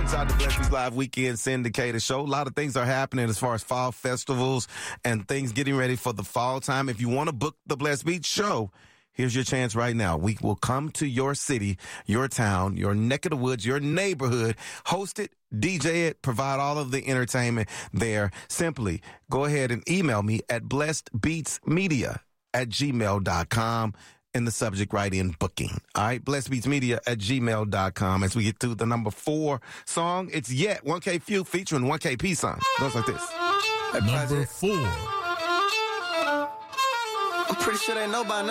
inside the Blessed Beats Live Weekend Syndicated Show. A lot of things are happening as far as fall festivals and things getting ready for the fall time. If you want to book the Blessed Beats Show, here's your chance right now. We will come to your city, your town, your neck of the woods, your neighborhood, host it, DJ it, provide all of the entertainment there. Simply go ahead and email me at blessedbeatsmedia@gmail.com. in the subject, write in booking. All right, blessedbeatsmedia@gmail.com. As we get to the number 4 song, it's Yet, 1K Few featuring 1KP song. Goes like this. Number 4. I'm pretty sure they know by now.